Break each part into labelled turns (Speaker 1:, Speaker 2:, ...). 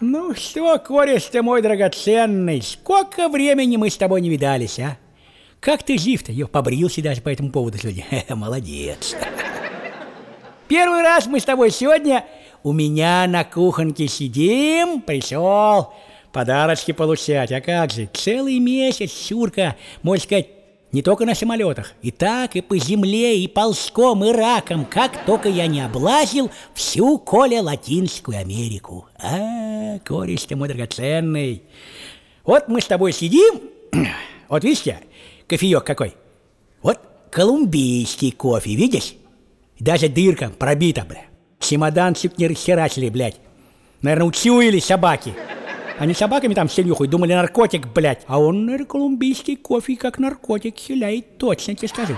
Speaker 1: Ну что, кореш ты мой драгоценный, сколько времени мы с тобой не видались, а? Как ты жив-то? Я побрился даже по этому поводу сегодня. Молодец. Первый раз мы с тобой сегодня у меня на кухоньке сидим, пришел подарочки получать. А как же, целый месяц, Шурка, можно сказать, не только на самолетах, и так, и по земле, и ползком, и раком, как только я не облазил всю, Коля, Латинскую Америку. Кореш ты мой драгоценный. Вот мы с тобой сидим, вот видишь я, кофеек какой. Вот колумбийский кофе, видишь? Даже дырка пробита, бля. Чемоданчик не расхерачили, блядь. Наверное, учуяли собаки. Они собаками там все нюхают, думали наркотик, блядь. А он, наверное, колумбийский кофе как наркотик хиляет, точно тебе скажу.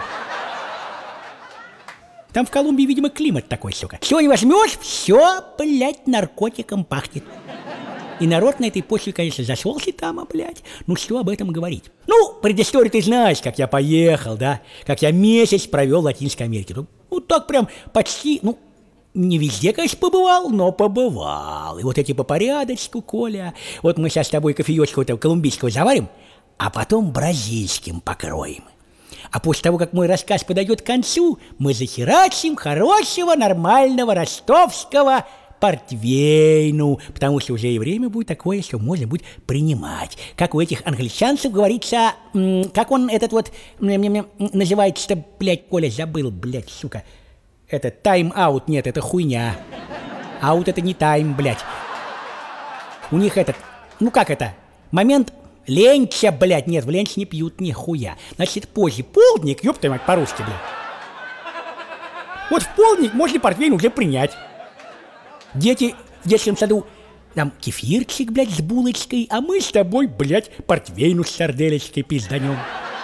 Speaker 1: Там в Колумбии, видимо, климат такой, сука. Чего не возьмешь, все, блядь, наркотиком пахнет. И народ на этой почве, конечно, зашелся там, блядь. Ну, что об этом говорить? Ну, предысторию ты знаешь, как я поехал, да? Как я месяц провел в Латинской Америке. Ну, так прям почти, ну, не везде, конечно, побывал, но побывал. И вот эти по порядочку, Коля. Вот мы сейчас с тобой кофеечку этого колумбийского заварим, а потом бразильским покроем. А после того, как мой рассказ подойдет к концу, мы захерачим хорошего, нормального ростовского портвейну, потому что уже и время будет такое, что можно будет принимать. Как у этих англичанцев говорится, как он этот вот называется-то, блядь, Коля, забыл, блядь, сука. Это тайм-аут, нет, это хуйня. Аут это не тайм, блядь. У них этот, ну как это, момент ленча, блядь, нет, в ленч не пьют нихуя. Значит, позже полдник, ёб твою мать, по-русски, блядь. Вот в полдник можно портвейн уже принять. Дети в детском саду, там кефирчик, блядь, с булочкой, а мы с тобой, блядь, портвейну с сарделечкой пизданем.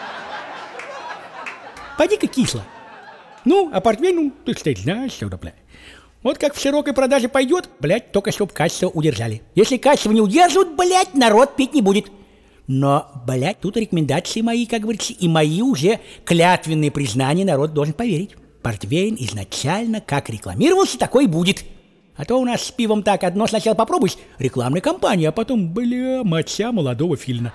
Speaker 1: Пойди-ка кисло. Ну, а портвейн, ну, ты, кстати, знаешь, что, блядь. Вот как в широкой продаже пойдет, блядь, только чтоб качество удержали. Если качество не удерживают, блядь, народ пить не будет. Но, блядь, тут рекомендации мои, как говорится, и мои уже клятвенные признания народ должен поверить. Портвейн изначально как рекламировался, такой и будет. А то у нас с пивом так, одно сначала попробуешь, рекламная кампания, а потом, бля, моча молодого филина.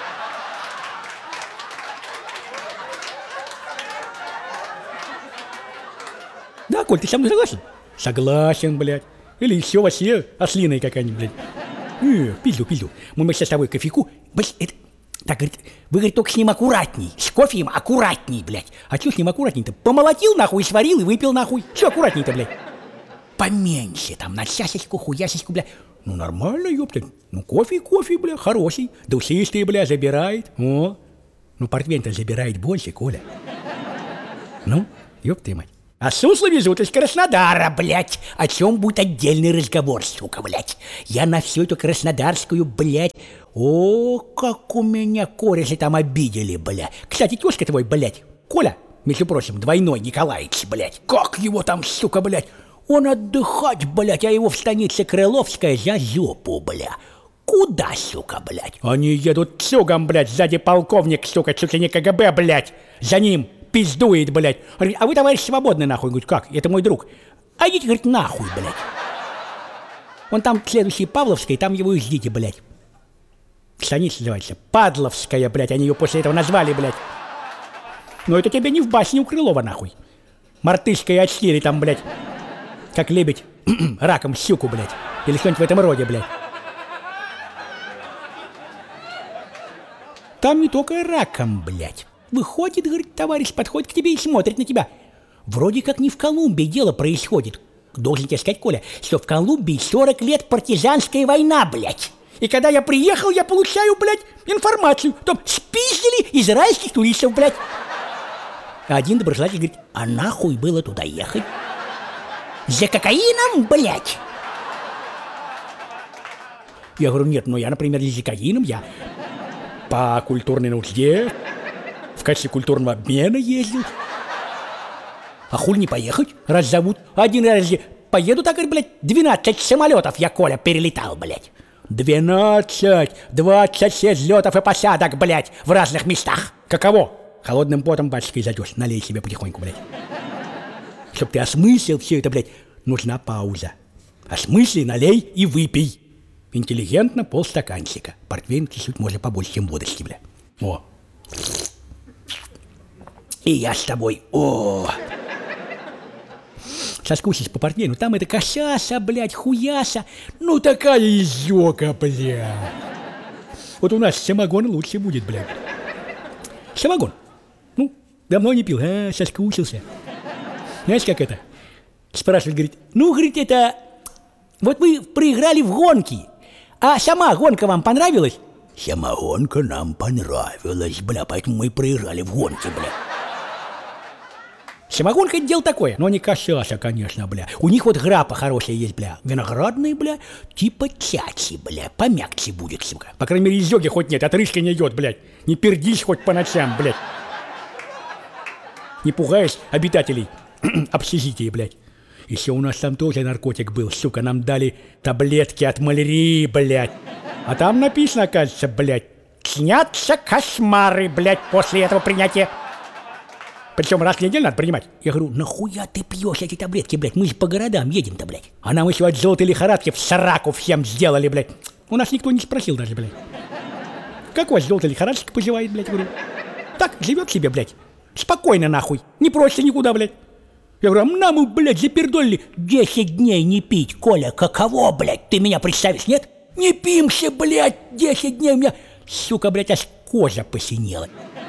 Speaker 1: Да, Коль, ты со мной согласен? Согласен, блядь. Или еще вообще ослиная какая-нибудь, блядь. Пизду. Мы сейчас с тобой кофейку, блядь, это... Так, говорит, вы, говорит, только с ним аккуратней. С кофеем аккуратней, блядь. А что с ним аккуратней-то? Помолотил, нахуй, сварил и выпил, нахуй. Что аккуратней-то, блядь? Поменьше, там, на часечку, хуясечку, бля. Ну, нормально, ёпта. Ну, кофе, бля, хороший. Душистый, бля, забирает. О, ну, портвейн-то забирает больше, Коля. Ну, ёпта мать. А сусло везут из Краснодара, блядь. О чем будет отдельный разговор, сука, блядь. Я на всю эту краснодарскую, блядь. О, как у меня кореши там обидели, бля. Кстати, тёзка твой, блядь, Коля, между прочим, двойной Николаевич, блядь. Как его там, сука, блядь. Он отдыхать, блядь, а его в станице Крыловская за жопу, бля. Куда, сука, блядь? Они едут цугом, блядь, сзади полковник, сука, чуть ли не КГБ, блядь. За ним пиздует, блядь. А вы, товарищ, свободны, нахуй. Говорит, как? Это мой друг. А идите, говорит, нахуй, блядь. Он там следующий Павловской, там его и ждите, блядь. Станица называется Падловская, блядь. Они ее после этого назвали, блядь. Но это тебе не в басне у Крылова, нахуй. Мартышка и очкири там, блядь. Как лебедь раком щуку, блядь. Или что-нибудь в этом роде, блядь. Там не только раком, блядь. Выходит, говорит, товарищ, подходит к тебе и смотрит на тебя. Вроде как не в Колумбии дело происходит. Должен тебе сказать, Коля, что в Колумбии 40 лет партизанская война, блядь. И когда я приехал, я получаю, блядь, информацию. Там спиздили израильских туристов, блядь. А один доброжелатель говорит, а нахуй было туда ехать? За кокаином, блядь? Я говорю, нет, ну я, например, не за кокаином, я по культурной нужде, в качестве культурного обмена ездил. А хули не поехать, раз зовут? Один раз поеду, так, блядь, 12 самолетов я, Коля, перелетал, блядь. 26 взлетов и посадок, блядь, в разных местах. Каково? Холодным потом, батюшкой, зайдешь, налей себе потихоньку, блядь. Чтоб ты осмыслил все это, блядь, нужна пауза. Осмысли, налей и выпей. Интеллигентно полстаканчика. Портвейн чуть-чуть можно побольше, чем водочки, бля. О. И я с тобой. О. Соскучись по портвейну. Там это косяса, блядь, хуяса. Ну такая изёка, блядь. Вот у нас самогон лучше будет, блядь. Самогон. Ну, давно не пил, соскучился. Знаешь, как это? Спрашивает, говорит, ну, говорит, это... Вот вы проиграли в гонки, а сама гонка вам понравилась? Сама гонка нам понравилась, бля, поэтому мы проиграли в гонке, бля. Самогонка — это дело такое, но не косяса, конечно, бля. У них вот грапа хорошая есть, бля. Виноградная, бля, типа чачи, бля, помягче будет, сука. По крайней мере, изёги хоть нет, отрыжка не идет, блядь. Не пердись хоть по ночам, блядь. Не пугаешь обитателей общежития, блядь. Еще у нас там тоже наркотик был, сука, нам дали таблетки от малярии, блядь. А там написано, кажется, блядь, снятся кошмары, блядь, после этого принятия. Причем раз в неделю надо принимать. Я говорю, нахуя ты пьешь эти таблетки, блядь? Мы же по городам едем-то, блядь. А нам еще от желтой лихорадки в сраку всем сделали, блядь. У нас никто не спросил даже, блядь. Как у вас желтая лихорадочка поживает, блядь, говорю. Так, живет себе, блядь. Спокойно, нахуй. Не просится никуда, блядь. Я говорю, нам, блядь, запердолили 10 дней не пить. Коля, каково, блядь? Ты меня представишь, нет? Не пимся, блядь, 10 дней у меня... Сука, блядь, аж кожа посинела.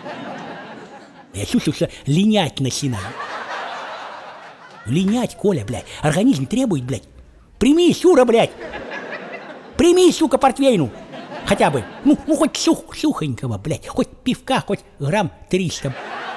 Speaker 1: Я чувствую, что линять начинаю. Линять, Коля, блядь. Организм требует, блядь. Прими, Сюра, блядь. Прими, сука, портвейну. Хотя бы. Ну хоть сухонького, блядь. Хоть пивка, хоть грамм 300.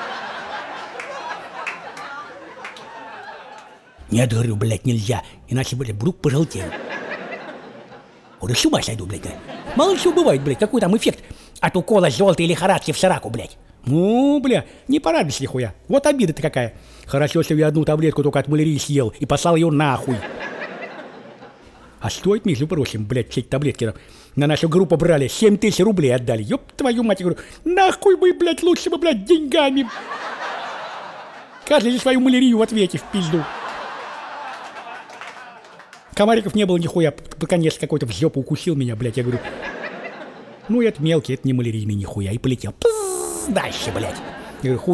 Speaker 1: Нет, говорю, блядь, нельзя. Иначе, блядь, вдруг пожелтею. Говорю, с ума сойду, блядь. Мало ли что бывает, блядь. Какой там эффект от укола желтой лихорадки в сраку, блядь. Ну, бля, не порадуйся нихуя. Вот обида-то какая. Хорошо, что я одну таблетку только от малярии съел и послал ее нахуй. А стоит, между прочим, блядь, все эти таблетки на нашу группу брали, 7 тысяч рублей отдали. Ёб твою мать, я говорю, нахуй бы, блядь, лучше бы, блядь, деньгами. Каждый за свою малярию в ответе в пизду. Комариков не было нихуя, наконец какой-то в жопу укусил меня, блядь, я говорю. Ну, это мелкий, это не малярийный нихуя, и полетел. Дальше, блядь. Я говорю, хуй.